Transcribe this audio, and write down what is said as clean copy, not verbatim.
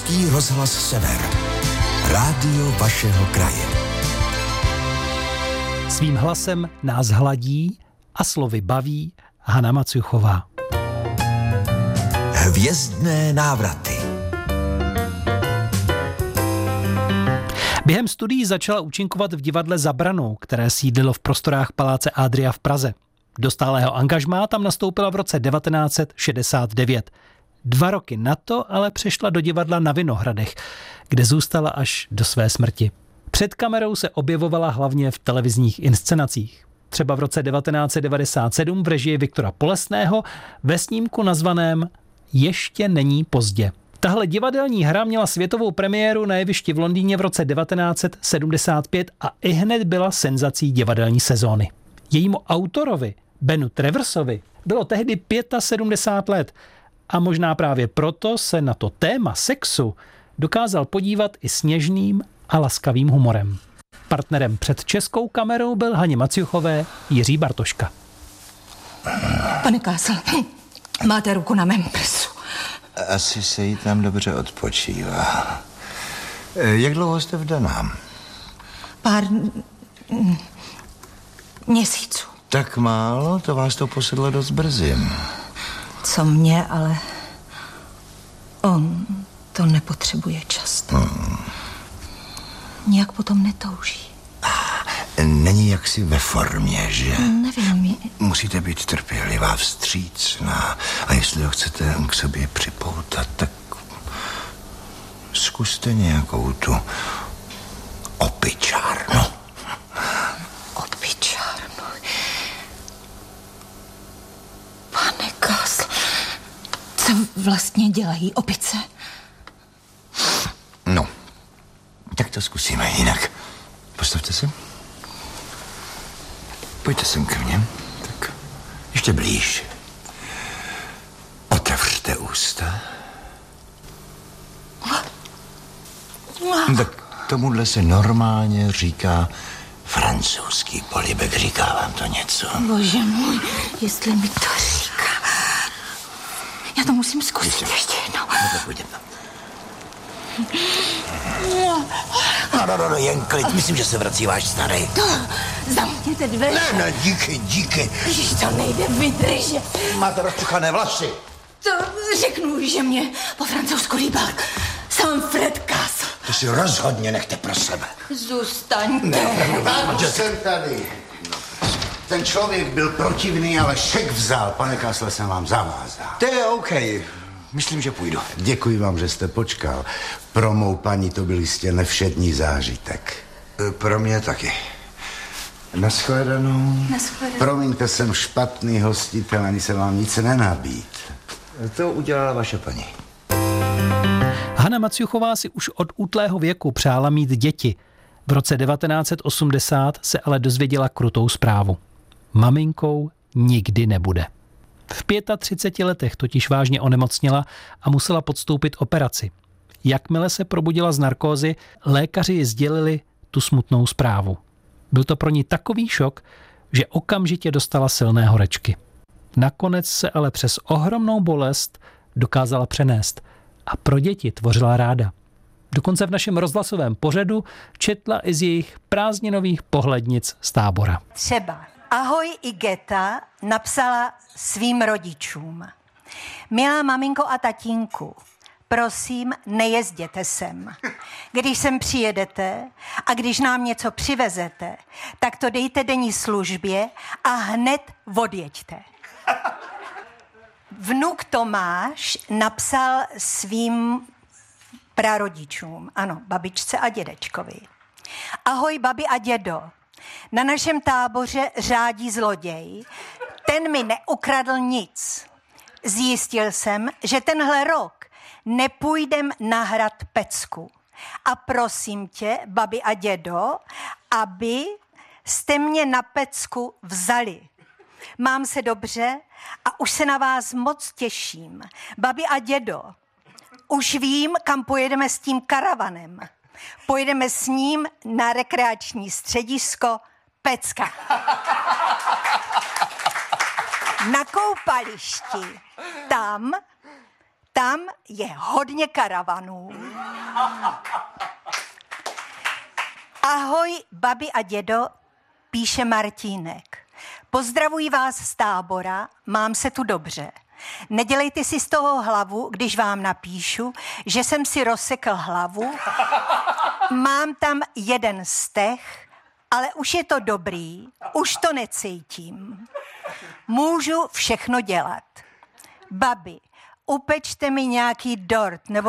Český rozhlas Sever. Rádio vašeho kraje. Svým hlasem nás hladí a slovy baví Hana Maciuchová. Hvězdné návraty. Během studií začala účinkovat v divadle Za branou, které sídlilo v prostorách Paláce Adria v Praze. Do stálého angažmá tam nastoupila v roce 1969. 2 roky na to ale přešla do divadla na Vinohradech, kde zůstala až do své smrti. Před kamerou se objevovala hlavně v televizních inscenacích. Třeba v roce 1997 v režii Viktora Polesného ve snímku nazvaném Ještě není pozdě. Tahle divadelní hra měla světovou premiéru na jevišti v Londýně v roce 1975 a ihned byla senzací divadelní sezóny. Jejímu autorovi, Benu Traversovi, bylo tehdy 75 let a možná právě proto se na to téma sexu dokázal podívat i s něžným a laskavým humorem. Partnerem před českou kamerou byl Haně Maciuchové Jiří Bartoška. Pane Kásl, máte ruku na mém prsu. Asi se jí tam dobře odpočívá. Jak dlouho jste vdaná? Pár měsíců. Tak málo, to vás to posedlo dost brzy. Co mě, ale on to nepotřebuje často. Nějak potom netouží. Není jaksi ve formě, že? Nevím. Musíte být trpělivá, vstřícná. A jestli ho chcete k sobě připoutat, tak zkuste nějakou tu opičárnu. Opičárnu. Pane Kásl, co vlastně dělají opice? No, tak to zkusíme jinak. Postavte se. Pojďte sem ke mně. Tak, ještě blíž. Otevřte ústa. Tak tomuhle se normálně říká francouzský polibek. Říká vám to něco? Bože můj, jestli mi to říká. Já to musím zkusit ještě jednou. No tak pojďte. No, jen klid. Myslím, že se vrací váš starý. Zamkněte dveře. Ne, díky. Ježiš, to nejde vydržet. Máte rozčuchané vlasy. To řeknu, že mě po francouzsku líbal sám Fred Kásl. To si rozhodně nechte pro sebe. Zůstaňte. Tak, jsem tady. Ten člověk byl protivný, ale šek vzal. Pane Kásle, jsem vám zavázal. To je OK. Myslím, že půjdu. Děkuji vám, že jste počkal. Pro mou paní to byl jistě nevšední zážitek. Pro mě taky. Naschledanou. Promiňte, jsem špatný hostitel, ani se vám nic nenabít. To udělala vaše paní. Hana Maciuchová si už od útlého věku přála mít děti. V roce 1980 se ale dozvěděla krutou zprávu. Maminkou nikdy nebude. V 35 letech totiž vážně onemocněla a musela podstoupit operaci. Jakmile se probudila z narkózy, lékaři ji sdělili tu smutnou zprávu. Byl to pro ní takový šok, že okamžitě dostala silné horečky. Nakonec se ale přes ohromnou bolest dokázala přenést a pro děti tvořila ráda. Dokonce v našem rozhlasovém pořadu četla i z jejich prázdninových pohlednic z tábora. Třeba Ahoj Igeta napsala svým rodičům. Milá maminko a tatínku, prosím, nejezděte sem. Když sem přijedete a když nám něco přivezete, tak to dejte denní službě a hned odjeďte. Vnuk Tomáš napsal svým prarodičům, ano, babičce a dědečkovi. Ahoj babi a dědo, na našem táboře řádí zloděj, ten mi neukradl nic. Zjistil jsem, že tenhle rok nepůjdem na hrad Pecku. A prosím tě, babi a dědo, aby jste mě na Pecku vzali. Mám se dobře a už se na vás moc těším. Babi a dědo, už vím, kam pojedeme s tím karavanem. Pojedeme s ním na rekreační středisko Pecka. Tam je hodně karavanů. Ahoj, babi a dědo, píše Martínek. Pozdravuji vás z Tábora, mám se tu dobře. Nedělejte si z toho hlavu, když vám napíšu, že jsem si rozsekl hlavu. Mám tam jeden stech, ale už je to dobrý, už to necítím. Můžu všechno dělat. Babi, upečte mi nějaký dort nebo